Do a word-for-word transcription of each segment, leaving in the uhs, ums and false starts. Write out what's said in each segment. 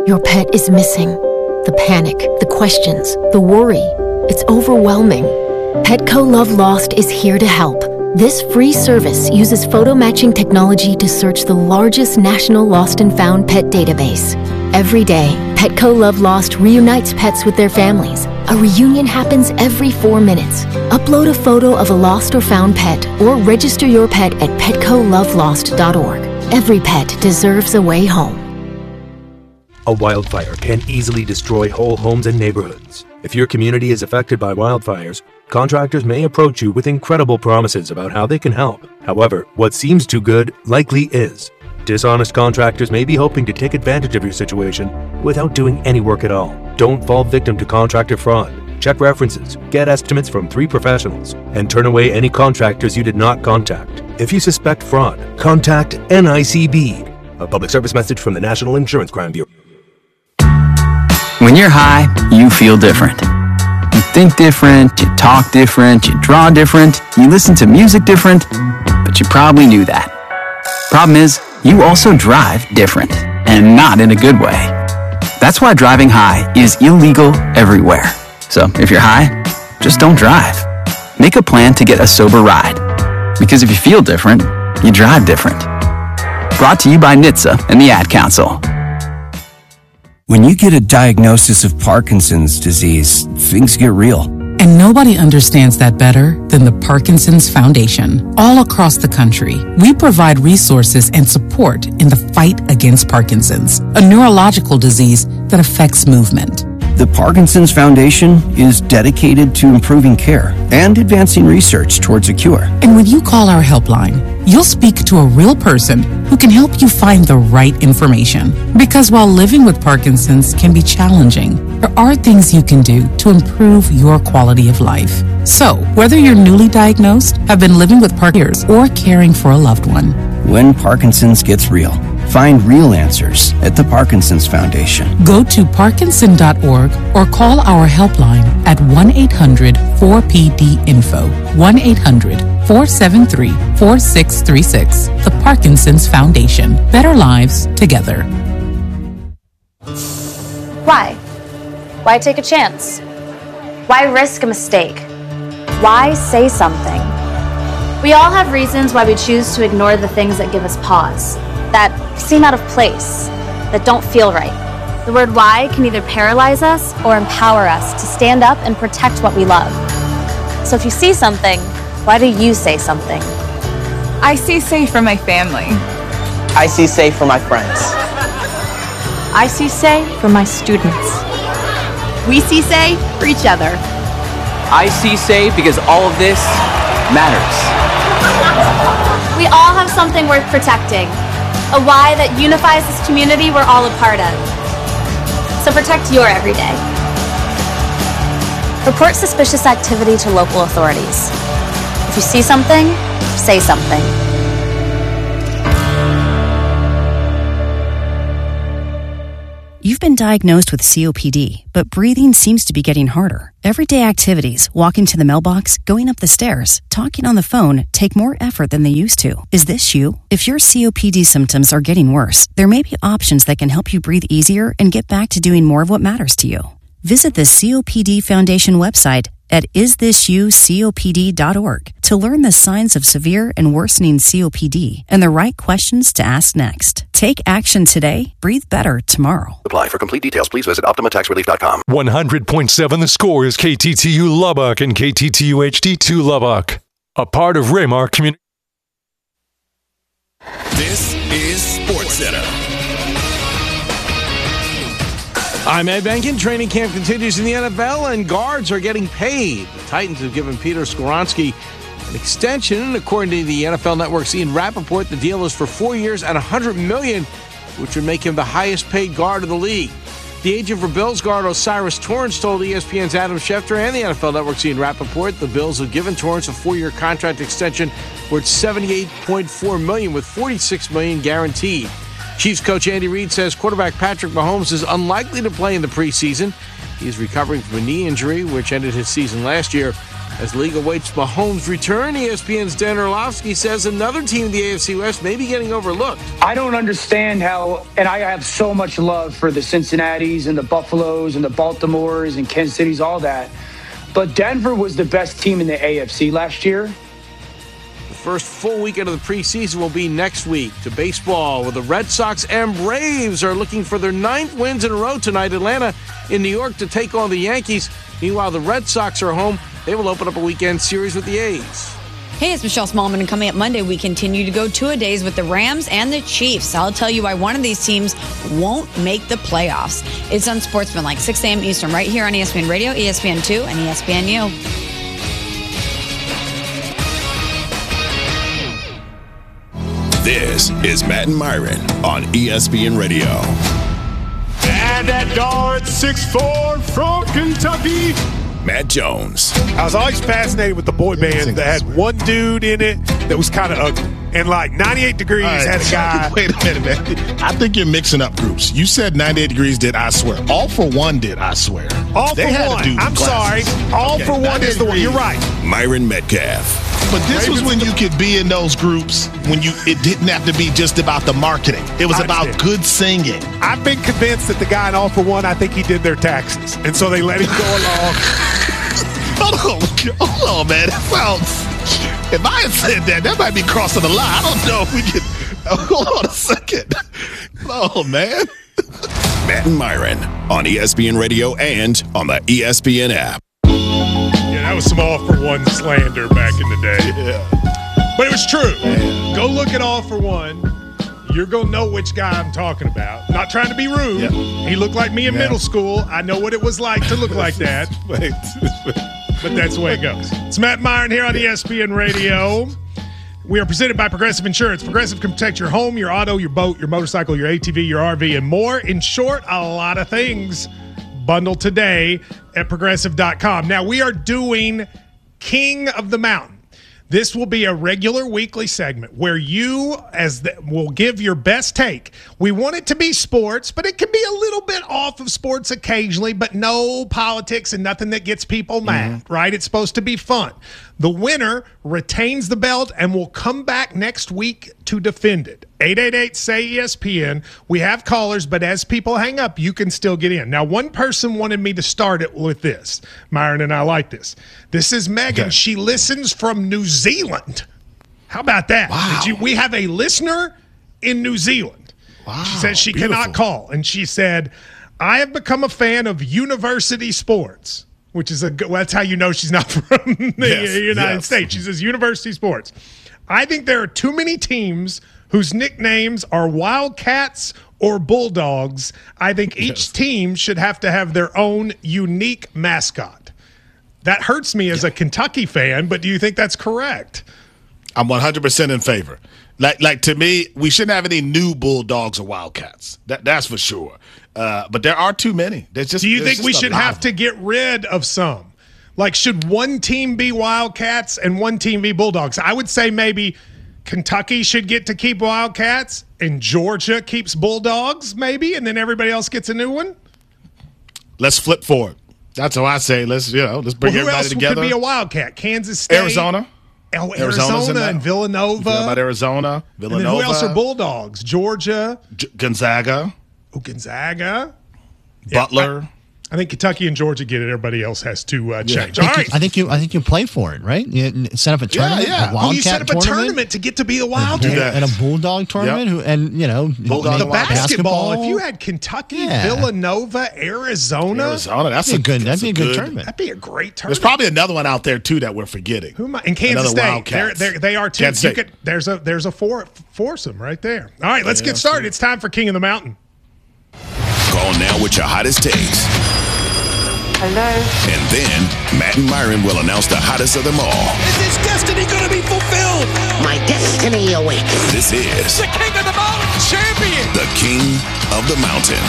Your pet is missing. The panic, the questions, the worry. It's overwhelming. Petco Love Lost is here to help. This free service uses photo matching technology to search the largest national lost and found pet database. Every day, Petco Love Lost reunites pets with their families. A reunion happens every four minutes. Upload a photo of a lost or found pet or register your pet at petco love lost dot org. Every pet deserves a way home. A wildfire can easily destroy whole homes and neighborhoods. If your community is affected by wildfires, contractors may approach you with incredible promises about how they can help. However, what seems too good likely is. Dishonest contractors may be hoping to take advantage of your situation without doing any work at all. Don't fall victim to contractor fraud. Check references, get estimates from three professionals, and turn away any contractors you did not contact. If you suspect fraud, contact N I C B. A public service message from the National Insurance Crime Bureau. When you're high, you feel different. You think different, you talk different, you draw different, you listen to music different, but you probably knew that. Problem is, you also drive different, and not in a good way. That's why driving high is illegal everywhere. So if you're high, just don't drive. Make a plan to get a sober ride. Because if you feel different, you drive different. Brought to you by N H T S A and the Ad Council. When you get a diagnosis of Parkinson's disease, things get real. And nobody understands that better than the Parkinson's Foundation. All across the country, we provide resources and support in the fight against Parkinson's, a neurological disease that affects movement. The Parkinson's Foundation is dedicated to improving care and advancing research towards a cure. And when you call our helpline, you'll speak to a real person who can help you find the right information. Because while living with Parkinson's can be challenging, there are things you can do to improve your quality of life. So, whether you're newly diagnosed, have been living with Parkinson's, or caring for a loved one, when Parkinson's gets real, find real answers at the Parkinson's Foundation. Go to parkinson dot org or call our helpline at one eight hundred four P D info, one eight hundred four seven three four six three six. The Parkinson's Foundation. Better lives together. Why? Why take a chance? Why risk a mistake? Why say something? We all have reasons why we choose to ignore the things that give us pause, that seem out of place, that don't feel right. The word why can either paralyze us or empower us to stand up and protect what we love. So if you see something, why do you say something? I see safe for my family. I see safe for my friends. I see say for my students. We see say for each other. I see say because all of this matters. We all have something worth protecting, a why that unifies this community we're all a part of. So protect your everyday. Report suspicious activity to local authorities. If you see something, say something. You've been diagnosed with C O P D, but breathing seems to be getting harder. Everyday activities, walking to the mailbox, going up the stairs, talking on the phone, take more effort than they used to. Is this you? If your C O P D symptoms are getting worse, there may be options that can help you breathe easier and get back to doing more of what matters to you. Visit the C O P D Foundation website at is this you C O P D dot org to learn the signs of severe and worsening C O P D and the right questions to ask next. Take action today. Breathe better tomorrow. Apply. For complete details, please visit Optima Tax Relief dot com. one hundred point seven The Score is K T T U Lubbock and K T T U H D two Lubbock, a part of Raymar Community. This is SportsCenter. I'm Ed Benkin. Training camp continues in the N F L, and guards are getting paid. The Titans have given Peter Skoronski an extension, and according to the N F L Network's Ian Rappaport, the deal is for four years and one hundred million dollars, which would make him the highest-paid guard in the league. The agent for Bills guard O'Cyrus Torrence told E S P N's Adam Schefter and the N F L Network's Ian Rappaport the Bills have given Torrence a four-year contract extension worth seventy-eight point four million dollars with forty-six million dollars guaranteed. Chiefs coach Andy Reid says quarterback Patrick Mahomes is unlikely to play in the preseason. He is recovering from a knee injury, which ended his season last year. As the league awaits Mahomes' return, E S P N's Dan Orlovsky says another team in the A F C West may be getting overlooked. I don't understand how, and I have so much love for the Cincinnatis and the Buffaloes and the Baltimores and Kansas Cities, all that. But Denver was the best team in the A F C last year. The first full weekend of the preseason will be next week. To baseball, where the Red Sox and Braves are looking for their ninth wins in a row tonight. Atlanta in New York to take on the Yankees. Meanwhile, the Red Sox are home. They will open up a weekend series with the A's. Hey, it's Michelle Smallman, and coming up Monday, we continue to go two-a-days with the Rams and the Chiefs. I'll tell you why one of these teams won't make the playoffs. It's Unsportsmanlike, six a.m. Eastern, right here on E S P N Radio, E S P N two, and E S P N U. This is Matt and Myron on E S P N Radio. And at guard, six foot four from Kentucky, Matt Jones. I was always fascinated with the boy band that had one dude in it that was kind of ugly. And like ninety-eight Degrees right, had a guy. Wait a minute, man. I think you're mixing up groups. You said ninety-eight Degrees did I Swear. All for One did I Swear. All they for had One. To do I'm glasses. sorry. All okay, for One is the one. You're right. Myron Metcalf. But this was when you could be in those groups when you it didn't have to be just about the marketing. It was about good singing. I've been convinced that the guy in All for One, I think he did their taxes. And so they let him go along. Hold on, hold on, man. That sounds. If I had said that, that might be crossing the line. I don't know if we can. Hold on a second. Oh, man. Matt and Myron on E S P N Radio and on the E S P N app. Yeah, that was some All for One slander back in the day. Yeah. But it was true. Man. Go look at All for One. You're going to know which guy I'm talking about. Not trying to be rude. Yep. He looked like me in yeah. middle school. I know what it was like to look like that. But that's the way it goes. It's Matt Myron here on E S P N Radio. We are presented by Progressive Insurance. Progressive can protect your home, your auto, your boat, your motorcycle, your A T V, your R V, and more. In short, a lot of things. Bundle today at progressive dot com. Now, we are doing King of the Mountain. This will be a regular weekly segment where you as the, will give your best take. We want it to be sports, but it can be a little bit off of sports occasionally, but no politics and nothing that gets people mad, mm-hmm. right? It's supposed to be fun. The winner retains the belt and will come back next week to defend it. eight eight eight, S A Y, E S P N. We have callers, but as people hang up, you can still get in. Now, one person wanted me to start it with this. Myron and I like this. This is Megan. Okay. She listens from New Zealand. How about that? Wow. You, we have a listener in New Zealand. Wow. She says she Beautiful. cannot call. And she said, I have become a fan of university sports. Which is a good, well, that's how you know she's not from the yes, United yes. States. She says university sports. I think there are too many teams whose nicknames are Wildcats or Bulldogs. I think each yes. team should have to have their own unique mascot. That hurts me as yeah. a Kentucky fan, but do you think that's correct? I'm one hundred percent in favor. Like, like to me, we shouldn't have any new Bulldogs or Wildcats. That, that's for sure. Uh, but there are too many. There's just. Do you think we just should have to get rid of some? Like, should one team be Wildcats and one team be Bulldogs? I would say maybe Kentucky should get to keep Wildcats and Georgia keeps Bulldogs, maybe, and then everybody else gets a new one. Let's flip forward. That's how I say. Let's you know. Let's bring well, who everybody else together. Could be a Wildcat? Kansas State, Arizona. Oh, Arizona and Villanova. What about Arizona, Villanova? And then who else are Bulldogs? Georgia, G- Gonzaga. Oh, Gonzaga. Butler. Yeah, I, I think Kentucky and Georgia get it. Everybody else has to uh, change. Yeah. All right. I think you. I think you play for it, right? You set up a tournament. Yeah, yeah. A Wildcat oh, you set up tournament, a tournament to get to be the Wildcat and a Bulldog tournament. Yep. Who, and you know, Bulldog the basketball, basketball. If you had Kentucky, yeah. Villanova, Arizona, Arizona, that's that'd a good. That'd be a good, good tournament. That'd be a great tournament. There's probably another one out there too that we're forgetting. Who am I? In Kansas another State, they're, they're, they are too. You could, there's a there's a four, foursome right there. All right, let's yeah, get started. It's time for King of the Mountain. Call now with your hottest takes. Hello. And then Matt and Myron will announce the hottest of them all. Is his destiny going to be fulfilled? My destiny awaits. This is the King of the Mountain champion. The King of the Mountain.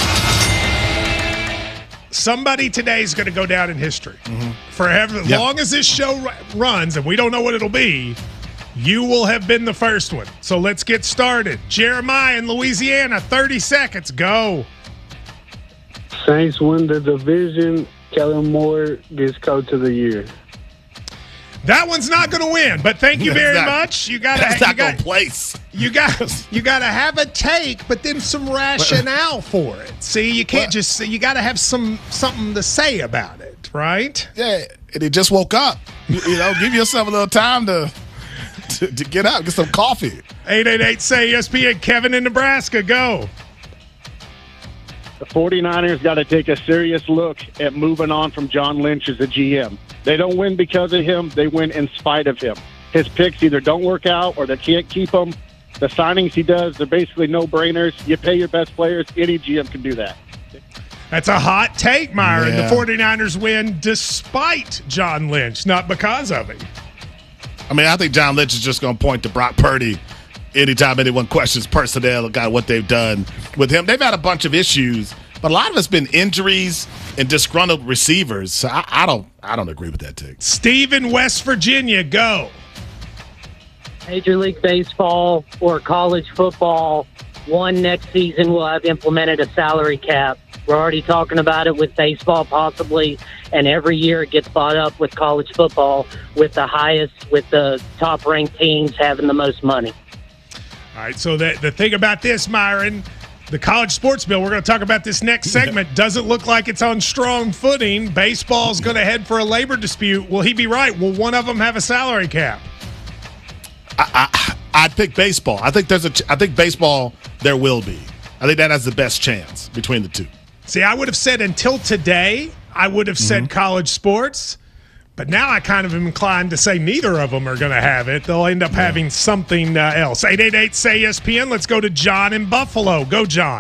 Somebody today is going to go down in history. Mm-hmm. For as yep. long as this show runs, and we don't know what it'll be, you will have been the first one. So let's get started. Jeremiah in Louisiana, thirty seconds. Go. Saints win the division. Kellen Moore gets coach of the year. That one's not going to win, but thank you very That's not- much. You got That's to not got, going to place. You got you got to have a take, but then some rationale for it. See, you can't What? just you got to have some something to say about it, right? Yeah, and he just woke up. You, you know, give yourself a little time to, to to get out, get some coffee. eight eight eight say E S P N. Kevin in Nebraska, go. The 49ers got to take a serious look at moving on from John Lynch as a G M. They don't win because of him. They win in spite of him. His picks either don't work out or they can't keep them. The signings he does, they're basically no-brainers. You pay your best players. Any G M can do that. That's a hot take, Myron. Yeah. The 49ers win despite John Lynch, not because of him. I mean, I think John Lynch is just going to point to Brock Purdy anytime anyone questions personnel, got what they've done with him. They've had a bunch of issues, but a lot of it's been injuries and disgruntled receivers. So I, I don't, I don't agree with that take. Steve in West Virginia, go. Major League Baseball or college football, one next season will have implemented a salary cap. We're already talking about it with baseball possibly, and every year it gets bought up with college football with the highest, with the top-ranked teams having the most money. All right, so the, the thing about this, Myron, the college sports bill, we're going to talk about this next segment, doesn't look like it's on strong footing. Baseball's going to head for a labor dispute. Will he be right? Will one of them have a salary cap? I, I, I'd pick baseball. I think there's a. I think baseball there will be. I think that has the best chance between the two. See, I would have said until today, I would have said college sports, but now I kind of am inclined to say neither of them are going to have it. They'll end up yeah. having something uh, else. eight eight eight say E S P N. Let's go to John in Buffalo. Go, John.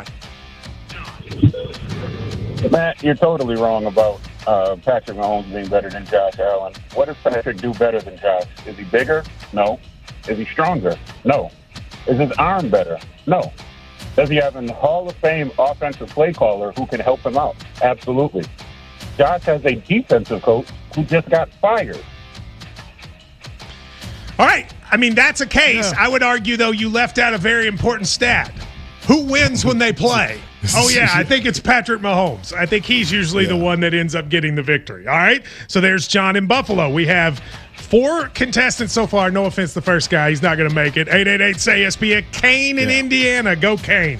Matt, you're totally wrong about uh, Patrick Mahomes being better than Josh Allen. What does Patrick do better than Josh? Is he bigger? No. Is he stronger? No. Is his arm better? No. Does he have a Hall of Fame offensive play caller who can help him out? Absolutely. Josh has a defensive coach who just got fired. All right. I mean, that's a case. Yeah. I would argue, though, you left out a very important stat. Who wins when they play? Oh, yeah, I think it's Patrick Mahomes. I think he's usually yeah. the one that ends up getting the victory. All right? So there's John in Buffalo. We have four contestants so far. No offense to the first guy. He's not going to make it. eight eight eight say E S P N. Kane in yeah. Indiana. Go, Kane.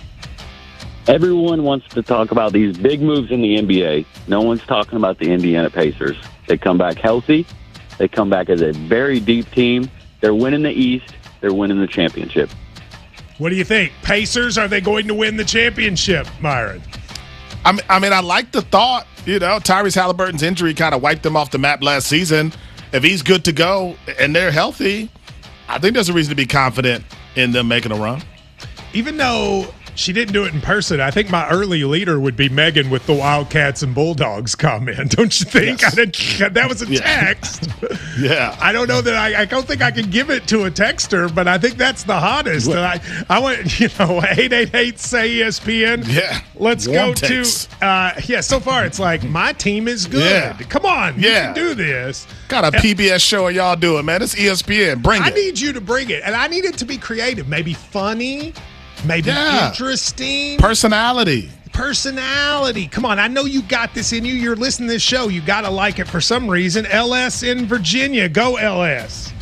Everyone wants to talk about these big moves in the N B A. No one's talking about the Indiana Pacers. They come back healthy. They come back as a very deep team. They're winning the East. They're winning the championship. What do you think? Pacers, are they going to win the championship, Myron? I mean, I mean, I like the thought. You know, Tyrese Halliburton's injury kind of wiped them off the map last season. If he's good to go and they're healthy, I think there's a reason to be confident in them making a run. Even though she didn't do it in person, I think my early leader would be Megan with the Wildcats and Bulldogs comment. Don't you think? Yes. I didn't, that was a text. Yeah. I don't know that I, I don't think I can give it to a texter, but I think that's the hottest. And I, I want, you know, eight eight eight say E S P N. Yeah. Let's Warm go takes. to, uh, yeah, so far it's like, my team is good. Yeah. Come on. You Yeah. can do this. Got a P B S show are y'all doing, man? It's E S P N. Bring I it. I need you to bring it. And I need it to be creative, maybe funny. Maybe yeah. interesting. Personality. Personality. Come on. I know you got this in you. You're listening to this show. You got to like it for some reason. L S in Virginia. Go, L S.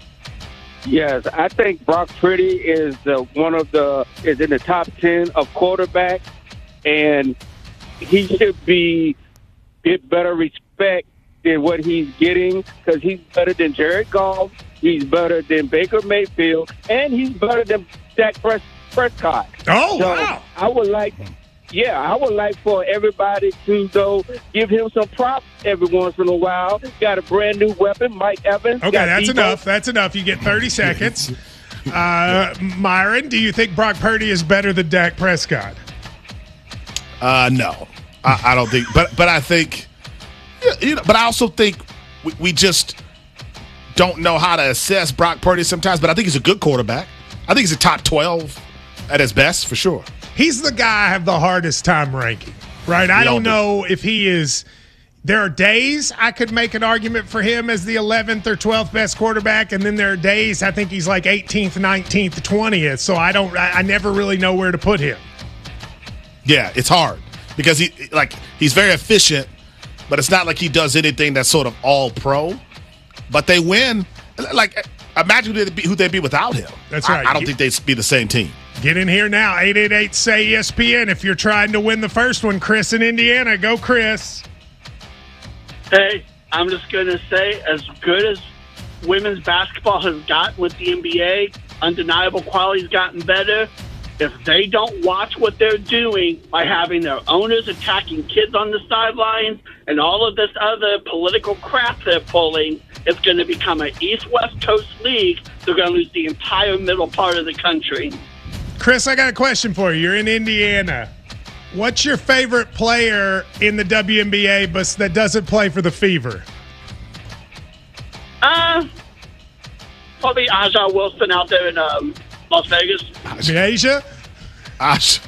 Yes, I think Brock Purdy is the, one of the is in the top ten of quarterbacks, and he should be get better respect than what he's getting because he's better than Jared Goff, he's better than Baker Mayfield, and he's better than Dak Prescott. Prescott. Oh, so wow. I would like, yeah, I would like for everybody to, though, give him some props every once in a while. Got a brand new weapon, Mike Evans. Okay, that's Debo. enough. That's enough. You get thirty seconds. Uh, Myron, do you think Brock Purdy is better than Dak Prescott? Uh, no, I, I don't think. But but I think, you know, but I also think we, we just don't know how to assess Brock Purdy sometimes. But I think he's a good quarterback. I think he's a top twelve. At his best, for sure. He's the guy I have the hardest time ranking, right? I don't know if he is – there are days I could make an argument for him as the eleventh or twelfth best quarterback, and then there are days I think he's like eighteenth, nineteenth, twentieth, so I don't – I never really know where to put him. Yeah, it's hard because he like he's very efficient, but it's not like he does anything that's sort of all pro. but they win. Like, imagine who they'd be, who they'd be without him. That's right. I, I don't think they'd be the same team. Get in here now, eight eight eight, S A Y, E S P N, if you're trying to win the first one. Chris in Indiana. Go, Chris. Hey, I'm just going to say, as good as women's basketball has gotten with the N B A, undeniable quality's gotten better. If they don't watch what they're doing by having their owners attacking kids on the sidelines and all of this other political crap they're pulling, it's going to become an East-West Coast league. They're going to lose the entire middle part of the country. Chris, I got a question for you. You're in Indiana. What's your favorite player in the W N B A but that doesn't play for the Fever? Uh, probably Aja Wilson out there in um, Las Vegas. Asia? Aja.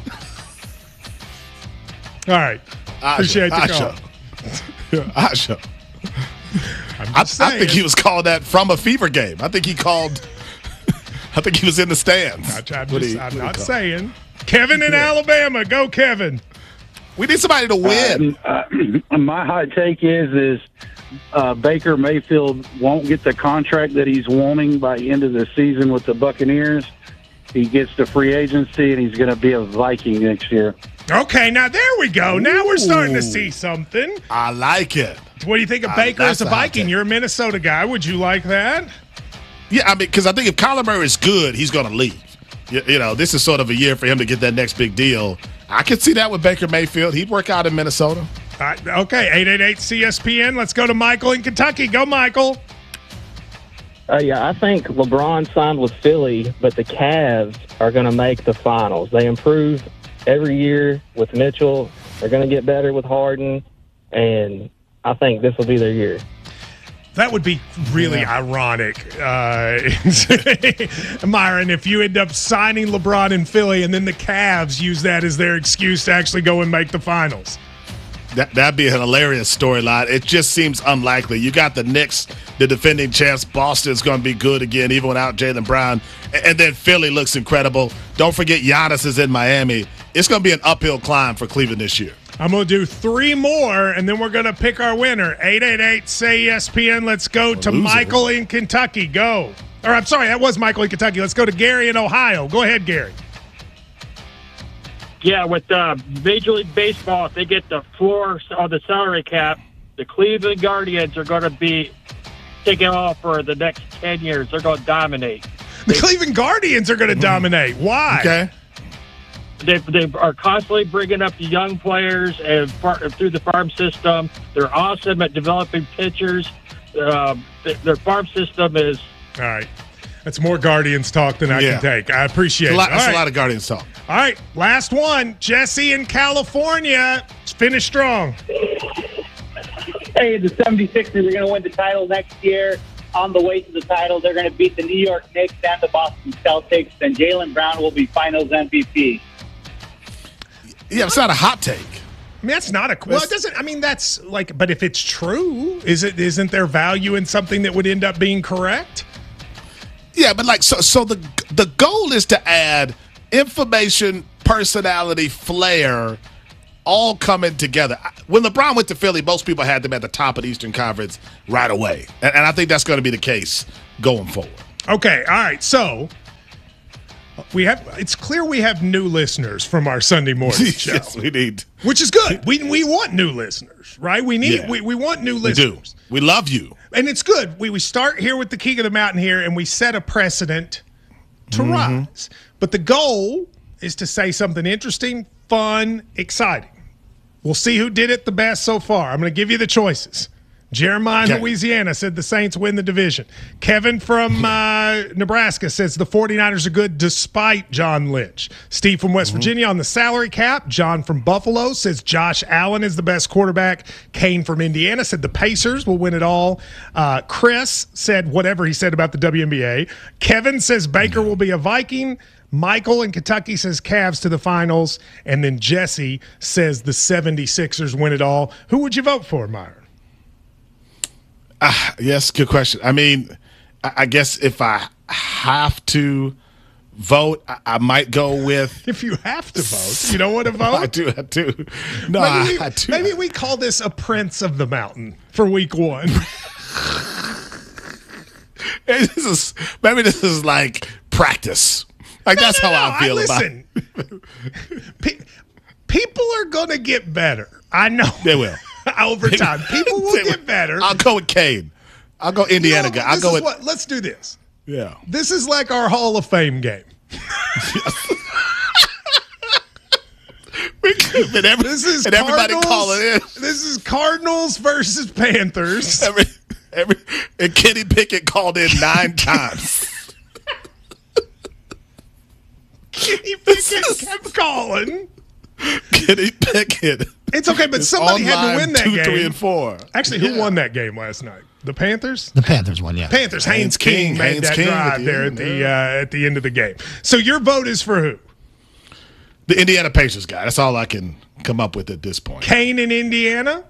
All right. Aja. Appreciate the Aja. call. Aja. I, I think he was called that from a Fever game. I think he called – I think he was in the stands. I'm, just, he, I'm not saying. Kevin in yeah. Alabama. Go, Kevin. We need somebody to win. Uh, uh, my hot take is is uh, Baker Mayfield won't get the contract that he's wanting by the end of the season with the Buccaneers. He gets the free agency, and he's going to be a Viking next year. Okay, now there we go. Ooh. Now we're starting to see something. I like it. What do you think of uh, Baker as a Viking? You're a Minnesota guy. Would you like that? Yeah, I mean, because I think if Kyler Murray is good, he's going to leave. You, you know, this is sort of a year for him to get that next big deal. I could see that with Baker Mayfield. He'd work out in Minnesota. Uh, okay, eight eight eight C S P N. Let's go to Michael in Kentucky. Go, Michael. Uh, yeah, I think LeBron signed with Philly, but the Cavs are going to make the finals. They improve every year with Mitchell. They're going to get better with Harden, and I think this will be their year. That would be really yeah. ironic, uh, Myron, if you end up signing LeBron in Philly and then the Cavs use that as their excuse to actually go and make the finals. That, that'd be a hilarious storyline. It just seems unlikely. You got the Knicks, the defending champs. Boston's going to be good again, even without Jaylen Brown. And, and then Philly looks incredible. Don't forget Giannis is in Miami. It's going to be an uphill climb for Cleveland this year. I'm going to do three more, and then we're going to pick our winner. eight eight eight, S A Y, E S P N. Let's go to Michael in Kentucky. Go. Or I'm sorry, that was Michael in Kentucky. Let's go to Gary in Ohio. Go ahead, Gary. Yeah, with uh, Major League Baseball, if they get the floor of the salary cap, the Cleveland Guardians are going to be taking off for the next ten years. They're going to dominate. The they, Cleveland Guardians are going to mm-hmm. dominate. Why? Okay. They, they are constantly bringing up the young players and far, through the farm system. They're awesome at developing pitchers. Uh, their farm system is... All right. That's more Guardians talk than I yeah. can take. I appreciate it's a lot, it. That's right. a lot of Guardians talk. All right, last one. Jesse in California. Finish strong. Hey, the seventy-sixers are going to win the title next year. On the way to the title, they're going to beat the New York Knicks and the Boston Celtics, and Jaylen Brown will be Finals M V P. Yeah, it's not a hot take. I mean, that's not a well. It doesn't. I mean, that's like. But if it's true, is it? Isn't there value in something that would end up being correct? Yeah, but like so. So the the goal is to add information, personality, flair, all coming together. When LeBron went to Philly, most people had them at the top of the Eastern Conference right away, and, and I think that's going to be the case going forward. Okay. All right. So. We have. It's clear we have new listeners from our Sunday morning show. Yes, we need. Which is good. We we want new listeners, right? We need. Yeah. We, we want new listeners. We do. We love you, and it's good. We we start here with the King of the Mountain here, and we set a precedent to mm-hmm. rise. But the goal is to say something interesting, fun, exciting. We'll see who did it the best so far. I'm going to give you the choices. Jeremiah in okay. Louisiana said the Saints win the division. Kevin from uh, Nebraska says the 49ers are good despite John Lynch. Steve from West mm-hmm. Virginia on the salary cap. John from Buffalo says Josh Allen is the best quarterback. Kane from Indiana said the Pacers will win it all. Uh, Chris said whatever he said about the W N B A. Kevin says Baker mm-hmm. will be a Viking. Michael in Kentucky says Cavs to the finals. And then Jesse says the 76ers win it all. Who would you vote for, Myron? Uh, yes, good question. I mean, I, I guess if I have to vote, I, I might go with. If you have to vote, you don't want to vote? I do. I do. No, maybe we, I, I do. Maybe we call this a Prince of the Mountain for week one. this is maybe this is like practice. Like No, that's no, how no, I feel I, about listen, Pe- people are going to get better. I know. They will. Over time. People will get better. I'll go with Cade. I'll go Indiana No, guy. I'll this go is with what, let's do this. yeah. This is like our Hall of Fame game. and every, This is and everybody Cardinals- call it in. This is Cardinals versus Panthers. Every, every, and Kenny Pickett called in nine times. Kenny Pickett kept calling. Kenny Pickett. It's okay, but is somebody on had to line win that two, game. three, and four. Actually, who Yeah. won that game last night? The Panthers? The Panthers won, yeah. Panthers. Haynes, Haynes King, King, made Haynes that King at drive the there end, at the uh, at the end of the game. So your vote is for who? The Indiana Pacers guy. That's all I can come up with at this point. Kane in Indiana?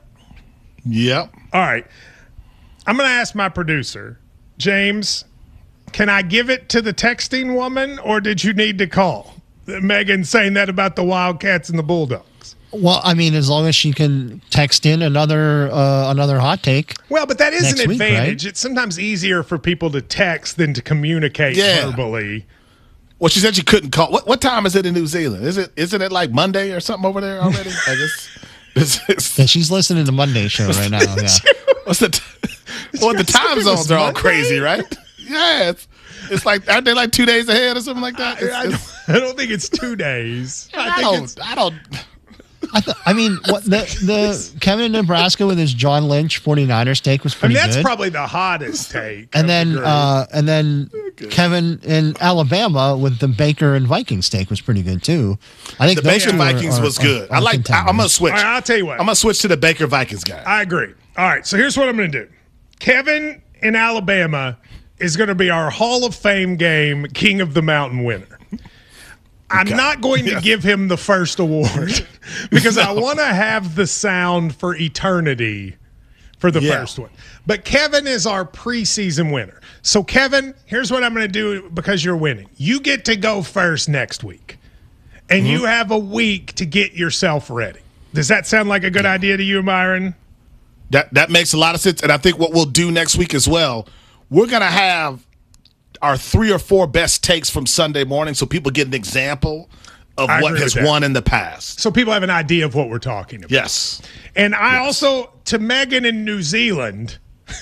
Yep. All right. I'm going to ask my producer, James, can I give it to the texting woman or did you need to call? Megan saying that about the Wildcats and the Bulldogs. Well, I mean, as long as she can text in another uh, another hot take. Well, but that is next an week, advantage. right? It's sometimes easier for people to text than to communicate Yeah. verbally. Well, she said she couldn't call. What what time is it in New Zealand? Is it isn't it like Monday or something over there already? I guess. It's, it's, Yeah, she's listening to Monday show right now. Yeah. what's the? T- well, the time it was zones are all Monday? crazy, right? Yeah, it's, it's like aren't they like two days ahead or something like that? It's, I, I, it's, don't, I don't think it's two days. I, I think don't. it's, I don't. I, th- I mean, what the the Kevin in Nebraska with his John Lynch 49ers take was I pretty mean, that's good. probably the hottest take. and of then the group. uh, and then Kevin in Alabama with the Baker and Vikings steak was pretty good too. I think The those Baker two are- Vikings are- was are- good. are I like. I, I'm contenders. gonna switch. All right, I'll tell you what. I'm gonna switch to the Baker Vikings guy. I agree. All right, so here's what I'm going to do. Kevin in Alabama is going to be our Hall of Fame game King of the Mountain winner. I'm Okay. not going to Yeah. give him the first award because I want to have the sound for eternity for the Yeah. first one. But Kevin is our preseason winner. So, Kevin, here's what I'm going to do because you're winning. You get to go first next week, and Mm-hmm. you have a week to get yourself ready. Does that sound like a good idea to you, Myron? That that makes a lot of sense, and I think what we'll do next week as well, we're gonna have our three or four best takes from Sunday morning, so people get an example of I what agree has with that. won in the past. So people have an idea of what we're talking about. Yes. And I also, to Megan in New Zealand,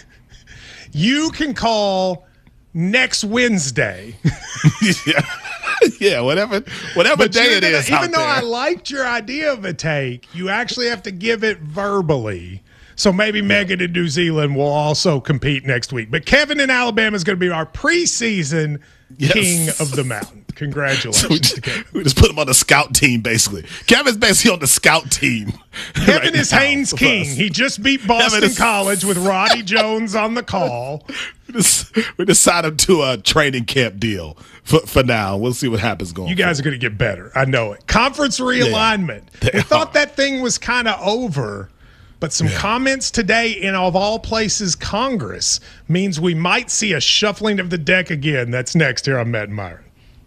you can call next Wednesday. yeah. yeah, whatever whatever But day you're it gonna- is. Even out though there. I liked your idea of a take, you actually have to give it verbally. So maybe Megan in New Zealand will also compete next week. But Kevin in Alabama is going to be our preseason Yes. king of the mountain. Congratulations. So we, to Kevin. we just put him on the scout team, basically. Kevin's basically on the scout team. Kevin right is now Haynes with King. us. He just beat Boston is- College with Roddy Jones on the call. We just, we just signed him to a training camp deal for, for now. We'll see what happens going You guys are going to get better. I know it. Conference realignment. They we thought are. that thing was kind of over, but some comments today in, of all places, Congress means we might see a shuffling of the deck again. That's next here on Matt and Myron.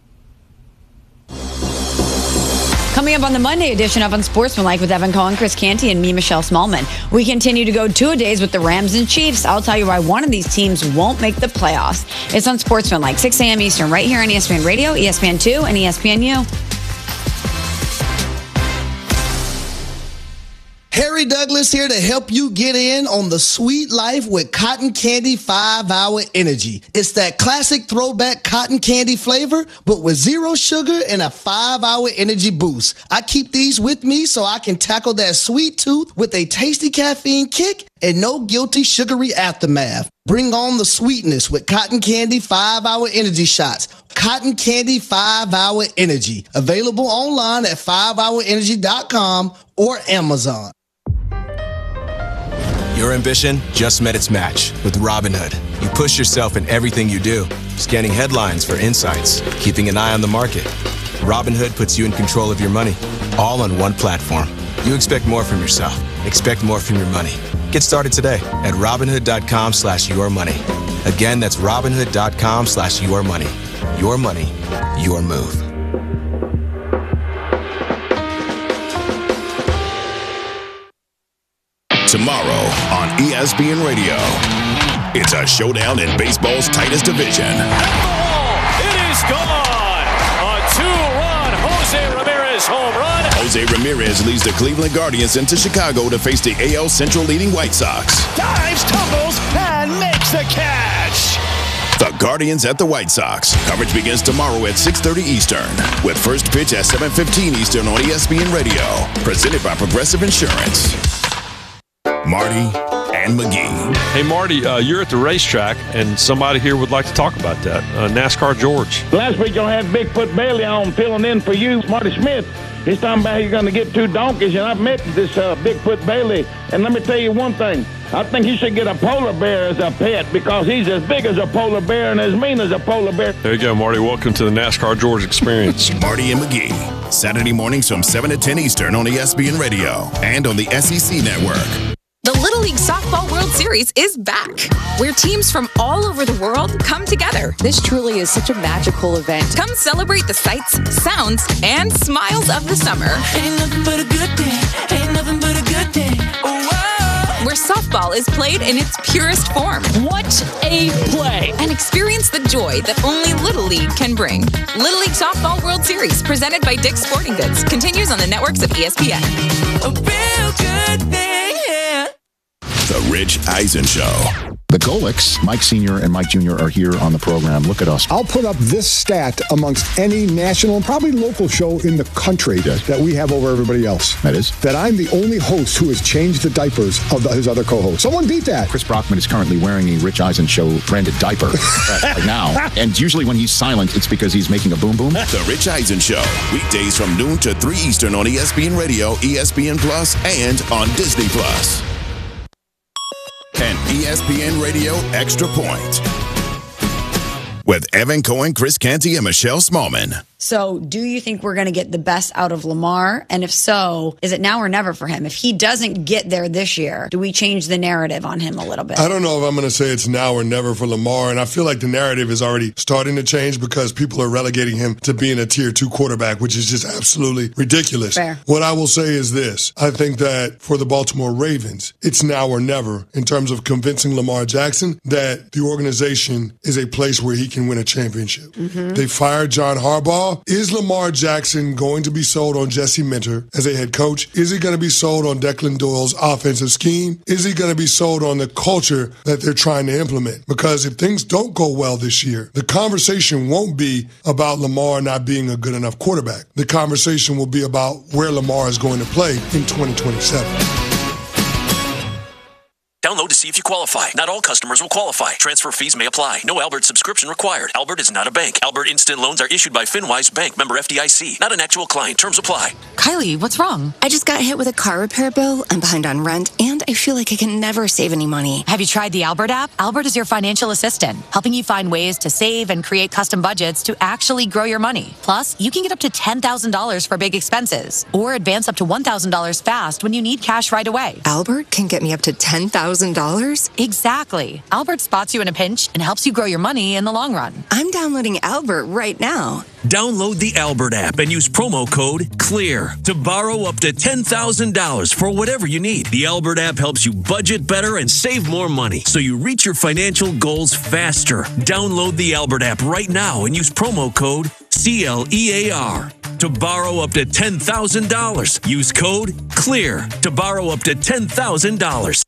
Coming up on the Monday edition of Unsportsmanlike with Evan Cohen, Chris Canty, and me, Michelle Smallman. We continue to go two-a-days with the Rams and Chiefs. I'll tell you why one of these teams won't make the playoffs. It's Unsportsmanlike, six a.m. Eastern, right here on E S P N Radio, E S P N two, and E S P N U. Harry Douglas here to help you get in on the sweet life with Cotton Candy five hour Energy. It's that classic throwback cotton candy flavor, but with zero sugar and a five hour energy boost. I keep these with me so I can tackle that sweet tooth with a tasty caffeine kick and no guilty sugary aftermath. Bring on the sweetness with Cotton Candy five hour Energy shots. Cotton Candy five hour Energy. Available online at five hour energy dot com or Amazon. Your ambition just met its match with Robinhood. You push yourself in everything you do, scanning headlines for insights, keeping an eye on the market. Robinhood puts you in control of your money, all on one platform. You expect more from yourself. Expect more from your money. Get started today at Robinhood.com slash your money. Again, that's Robinhood.com slash your money. Your money, your move. Tomorrow on E S P N Radio. It's a showdown in baseball's tightest division. It is gone. A two-run Jose Ramirez home run. Jose Ramirez leads the Cleveland Guardians into Chicago to face the A L Central leading White Sox. Dives, tumbles, and makes the catch. The Guardians at the White Sox. Coverage begins tomorrow at six thirty Eastern, with first pitch at seven fifteen Eastern on E S P N Radio. Presented by Progressive Insurance. Marty and McGee. Hey, Marty, uh, you're at the racetrack, and somebody here would like to talk about that. Uh, NASCAR George. Last week, y'all had Bigfoot Bailey on filling in for you, Marty Smith. He's talking about he's going to get two donkeys, and I've met this uh, Bigfoot Bailey. And let me tell you one thing. I think he should get a polar bear as a pet because he's as big as a polar bear and as mean as a polar bear. There you go, Marty. Welcome to the NASCAR George experience. Marty and McGee. Saturday mornings from seven to ten Eastern on E S P N Radio and on the S E C Network. The Little League Softball World Series is back, where teams from all over the world come together. This truly is such a magical event. Come celebrate the sights, sounds, and smiles of the summer. Ain't nothing but a good day. Ain't nothing but a good day. Oh, wow. Where softball is played in its purest form. What a play! And experience the joy that only Little League can bring. Little League Softball World Series, presented by Dick's Sporting Goods, continues on the networks of E S P N. A real good thing, yeah. The Rich Eisen Show. The Golics, Mike Senior and Mike Junior are here on the program. Look at us. I'll put up this stat amongst any national and probably local show in the country yes. that we have over everybody else. That is? That I'm the only host who has changed the diapers of the, his other co-hosts. Someone beat that. Chris Brockman is currently wearing a Rich Eisen Show branded diaper right now. And usually when he's silent, it's because he's making a boom boom. The Rich Eisen Show. Weekdays from noon to three Eastern on E S P N Radio, E S P N Plus, and on Disney Plus. And E S P N Radio Extra Point with Evan Cohen, Chris Canty, and Michelle Smallman. So do you think we're going to get the best out of Lamar? And if so, is it now or never for him? If he doesn't get there this year, do we change the narrative on him a little bit? I don't know if I'm going to say it's now or never for Lamar. And I feel like the narrative is already starting to change because people are relegating him to being a tier two quarterback, which is just absolutely ridiculous. Fair. What I will say is this. I think that for the Baltimore Ravens, it's now or never in terms of convincing Lamar Jackson that the organization is a place where he can win a championship. Mm-hmm. They fired John Harbaugh. Is Lamar Jackson going to be sold on Jesse Minter as a head coach? Is he going to be sold on Declan Doyle's offensive scheme? Is he going to be sold on the culture that they're trying to implement? Because if things don't go well this year, the conversation won't be about Lamar not being a good enough quarterback. The conversation will be about where Lamar is going to play in twenty twenty-seven. Download to see if you qualify. Not all customers will qualify. Transfer fees may apply. No Albert subscription required. Albert is not a bank. Albert Instant Loans are issued by FinWise Bank, member F D I C. Not an actual client. Terms apply. Kylie, what's wrong? I just got hit with a car repair bill. I'm behind on rent, and I feel like I can never save any money. Have you tried the Albert app? Albert is your financial assistant, helping you find ways to save and create custom budgets to actually grow your money. Plus, you can get up to ten thousand dollars for big expenses, or advance up to one thousand dollars fast when you need cash right away. Albert can get me up to ten thousand dollars? Exactly. Albert spots you in a pinch and helps you grow your money in the long run. I'm downloading Albert right now. Download the Albert app and use promo code CLEAR to borrow up to ten thousand dollars for whatever you need. The Albert app helps you budget better and save more money so you reach your financial goals faster. Download the Albert app right now and use promo code C L E A R to borrow up to ten thousand dollars. Use code CLEAR to borrow up to ten thousand dollars.